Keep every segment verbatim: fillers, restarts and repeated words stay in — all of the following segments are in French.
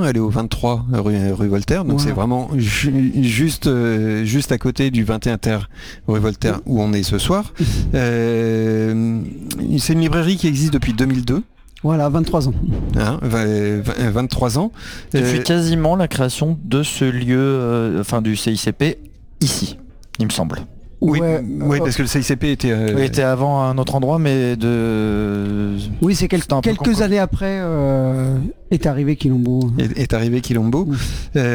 bouquin, elle est au vingt-trois rue, rue Voltaire, donc Voilà. c'est vraiment ju- juste, euh, juste à côté du vingt et un terre rue Voltaire où on est ce soir. Euh, c'est une librairie qui existe depuis deux mille deux. Voilà, vingt-trois ans. Hein, vingt, vingt-trois ans. Depuis Euh, quasiment la création de ce lieu, euh, enfin du C I C P, ici, il me semble. oui, Ouais, oui, euh, parce que le C I C P était... euh, Il était avant à un autre endroit, mais de... Oui, c'est quel- C'était un peu quelques con, années après euh, est arrivé Quilombo. est, est arrivé Quilombo. Mmh.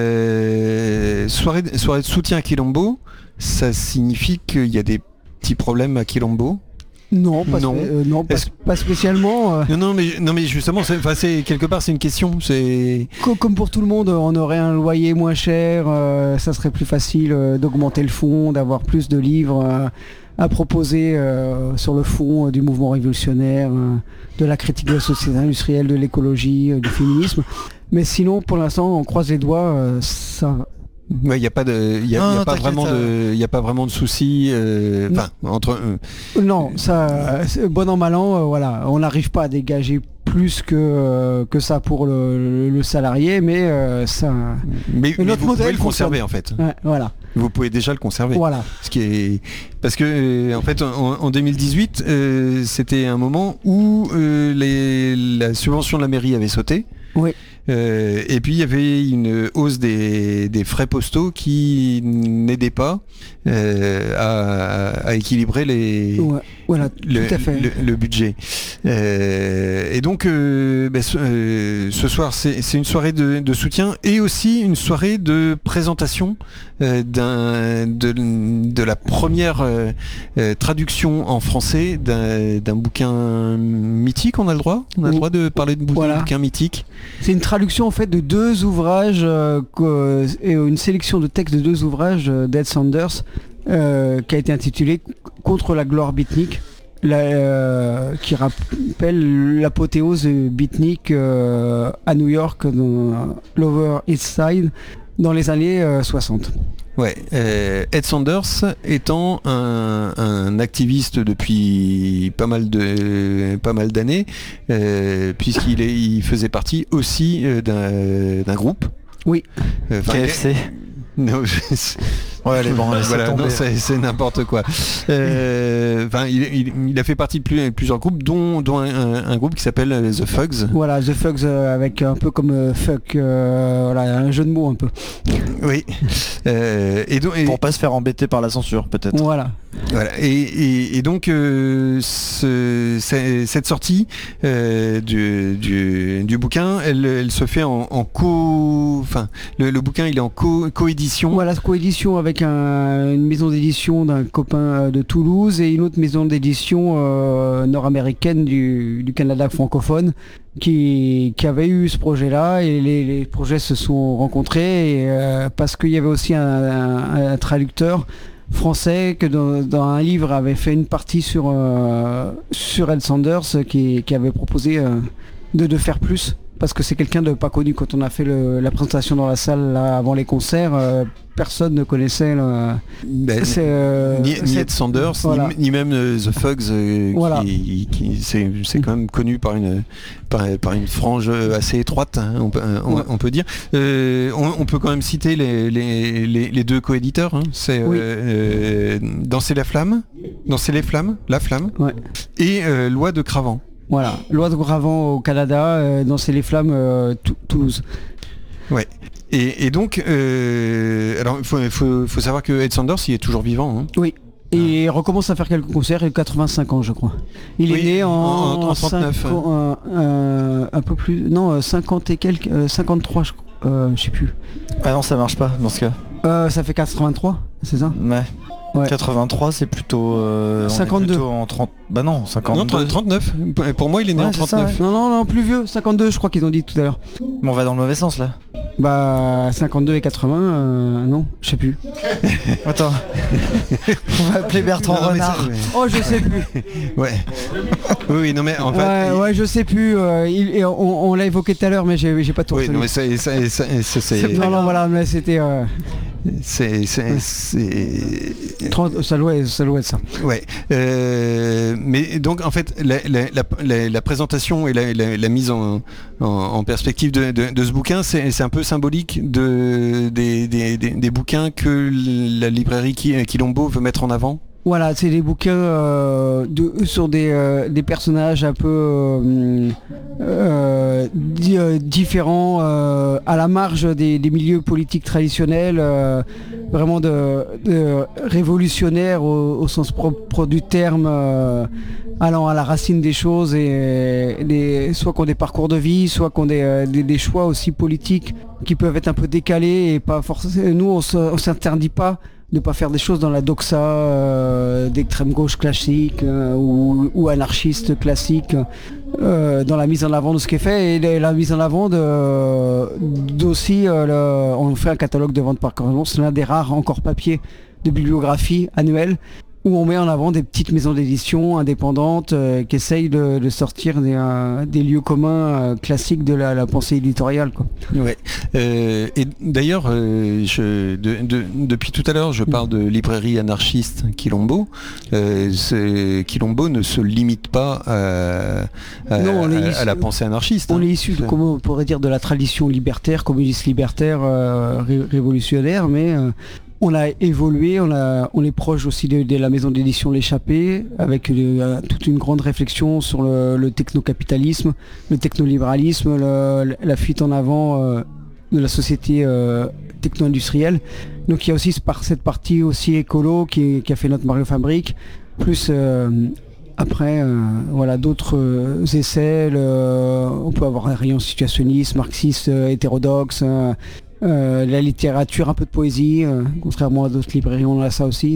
Euh, soirée, de- soirée de soutien à Quilombo, ça signifie qu'il y a des petits problèmes à Quilombo. Non, pas, Non. spé- euh, non, pas, Est-ce- pas spécialement. euh, Non, non, mais, non, mais justement, c'est, enfin, c'est, quelque part, c'est une question. C'est... co- comme pour tout le monde, on aurait un loyer moins cher, euh, ça serait plus facile euh, d'augmenter le fonds, d'avoir plus de livres euh, à proposer euh, sur le fond euh, du mouvement révolutionnaire, euh, de la critique de la société industrielle, de l'écologie, euh, du féminisme. Mais sinon, pour l'instant, on croise les doigts, euh, ça... Ouais, il n'y a pas de, il y a, Non, il y a non, pas t'inquiète, vraiment de, il y a pas vraiment de soucis. euh, Enfin, entre. euh, Non, ça, c'est bon an mal an, euh, voilà, on n'arrive pas à dégager plus que, euh, que ça pour le, le- le salarié, mais euh, ça... mais, mais notre vous pouvez modèle le conserver fonctionne. en fait. Ouais, voilà, Vous pouvez déjà le conserver. voilà. Ce qui est parce que euh, en fait en, en deux mille dix-huit euh, c'était un moment où euh, les, la subvention de la mairie avait sauté. Oui. Euh, et puis il y avait une hausse des, des frais postaux qui n'aidait pas euh, à, à équilibrer les, Ouais, voilà, le, tout à fait. le- le budget. Euh, et donc euh, ben, ce, euh, ce soir c'est, c'est une soirée de, de soutien et aussi une soirée de présentation euh, d'un, de, de la première euh, euh, traduction en français d'un, d'un bouquin mythique. On a le droit On a le droit de parler de bou- Voilà. bouquin mythique. C'est une traduction en fait de deux ouvrages euh, que- et une sélection de textes de deux ouvrages euh, d'Ed Sanders euh, qui a été intitulé Contre la gloire beatnik, la- euh, qui rappelle l'apothéose beatnik euh, à New York dans l'Over East Side dans les années euh, soixante. Ouais, euh, Ed Sanders étant un, un activiste depuis pas mal de pas mal d'années, euh, puisqu'il est, il faisait partie aussi euh, d'un, d'un groupe. Oui. Euh, enfin, K F C. Non, je- Ouais, allez, bon, laissez voilà, tomber. non, c'est, c'est n'importe quoi. Euh, Enfin, il, il- il a fait partie de plus- plusieurs groupes, dont, dont un, un- un groupe qui s'appelle euh, The Fugs. Voilà, The Fugs euh, avec un peu comme euh, fuck, euh, voilà, un jeu de mots un peu. Oui. Euh, et donc, et- Pour pas se faire embêter par la censure, peut-être. Voilà. Voilà. Et, et- et donc euh, ce- c'est- cette sortie euh, du, du, du bouquin, elle, elle se fait en, en co, enfin le, le bouquin il est en co, coédition. Voilà, coédition avec un- une maison d'édition d'un copain euh, de Toulouse et une autre maison d'édition euh, nord-américaine du, du Canada francophone qui, qui avait eu ce projet-là et les, les projets se sont rencontrés et, euh, parce qu'il y avait aussi un, un- un traducteur français que dans, dans un livre avait fait une partie sur, euh, sur Ed Sanders qui, qui avait proposé euh, de, de faire plus. Parce que c'est quelqu'un de pas connu. Quand on a fait le- la présentation dans la salle là, avant les concerts, euh, personne ne connaissait le, Ben, c'est, euh, ni, ni c'est- Ed Sanders, voilà. ni, ni même euh, The Fugs, euh, Voilà. qui, qui- c'est, c'est quand même connu par une, par, par une frange assez étroite, hein, on, peut, on, Ouais. on peut dire. Euh, on, on peut quand même citer les, les, les, les deux coéditeurs. Hein. C'est Oui. euh, euh, Danser la flamme, Danser les flammes, la flamme, Ouais. et euh, Loi de Cravant. Voilà, loi de Gravant au Canada, euh, dans C'est les Flammes, euh, Tou- Toulouse. Ouais. Et, et donc, euh, alors il faut, faut, faut savoir que Ed Sanders, il est toujours vivant. Hein. Oui. Et il recommence à faire quelques concerts, il a quatre-vingt-cinq ans je crois. Il Oui, est né en, en- en trente-neuf, cinq- euh, euh, un peu plus, non, euh, cinquante et quelques, euh, cinquante-trois je crois, euh, je sais plus. Ah non, ça marche pas dans ce cas. Euh, ça fait quatre-vingt-trois, c'est ça? Ouais. Ouais. quatre-vingt-trois, c'est plutôt, euh, on est cinquante-deux. plutôt en trente. Bah non, Non, cinquante-deux. trente-neuf. Pour moi, il est né Ouais, en c'est ça, trente-neuf. Non, non, non, plus vieux, cinquante-deux je crois qu'ils ont dit tout à l'heure. Mais on va dans le mauvais sens là. Bah cinquante-deux et quatre-vingts, euh, non, je sais plus. Attends. On va appeler Bertrand Non, mais ça, Renard. ouais. Oh, je sais plus. Ouais. Oui, oui, non mais en fait. ouais, il- ouais, je sais plus. euh, il- et on on l'a évoqué tout à l'heure, mais j'ai j'ai pas tout Oui, retenu. non mais ça, ça- ça- ça, c'est. Non, non, voilà, mais c'était. euh, C'est, c'est, Ouais. c'est... trente ça doit être ça. Doit être ça. Ouais. Euh, mais donc en fait, la, la, la, la, la présentation et la, la, la mise en, en, en perspective de, de, de ce bouquin, c'est, c'est un peu symbolique de, des, des, des, des bouquins que la librairie Quilombo veut mettre en avant. Voilà, c'est des bouquins euh, de, sur des, euh, des personnages un peu euh, euh, di- euh, différents, euh, à la marge des, des milieux politiques traditionnels, euh, vraiment de, de révolutionnaires au, au sens propre du terme, euh, allant à la racine des choses, et, et des, soit qu'on des parcours de vie, soit qu'on des, euh, des, des choix aussi politiques qui peuvent être un peu décalés et pas forcément. Nous, on se- on s'interdit pas de ne pas faire des choses dans la doxa euh, d'extrême gauche classique euh, ou, ou anarchiste classique, euh, dans la mise en avant de ce qui est fait, et la, la mise en avant de, d'aussi, euh, le- on fait un catalogue de vente par correspondance, c'est l'un des rares encore papier de bibliographie annuelle où on met en avant des petites maisons d'édition indépendantes euh, qui essayent de, de sortir des, euh, des lieux communs euh, classiques de la, la pensée éditoriale, quoi. Ouais. Euh, et d'ailleurs, euh, je, de, de, depuis tout à l'heure, je parle de librairie anarchiste Quilombo. Euh, c'est- Quilombo ne se limite pas à, à, Non, on est à- issu- à la pensée anarchiste. On hein. est issu, de, comment on pourrait dire, de la tradition libertaire, communiste libertaire, euh, ré- révolutionnaire, mais euh, on a évolué, on, a, on est proche aussi de, de la maison d'édition L'Échappée, avec euh, toute une grande réflexion sur le, le technocapitalisme, le technolibéralisme, le- la fuite en avant euh, de la société euh, techno-industrielle. Donc il y a aussi ce par- cette partie aussi écolo qui, qui a fait notre Mario Fabrique, plus euh, après euh, voilà, d'autres euh, essais. Le- on peut avoir un rayon situationniste, marxiste, euh, hétérodoxe, euh, euh, la littérature, un peu de poésie, euh, contrairement à d'autres librairies, on a ça aussi.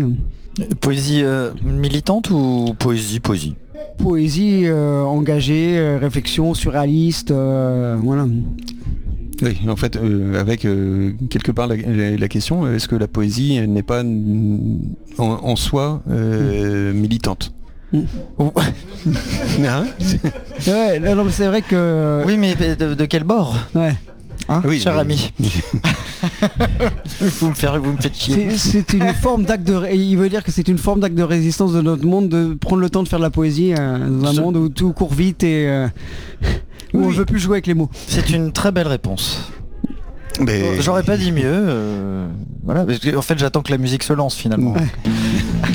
Poésie euh, militante ou poésie poésie? Poésie euh, engagée, euh, réflexion surréaliste, euh, voilà. Oui, en fait, euh, avec euh, quelque part la, la- la question, est-ce que la poésie elle n'est pas mm, en, en soi euh, militante? Ou- Hein Ouais, non, non, mais c'est vrai que... Oui, mais de, de quel bord, Ouais. hein, Oui, cher mais- ami? vous me faites, vous me faites chier. C'est c'est une forme d'acte de... ré- Il veut dire que c'est une forme d'acte de résistance de notre monde, de prendre le temps de faire de la poésie euh, dans un Je- monde où tout court vite et euh, où on Oui. ne veut plus jouer avec les mots. C'est une très belle réponse. Mais- J'aurais pas dit mieux. euh, voilà, parce que, en fait, j'attends que la musique se lance finalement. Ouais.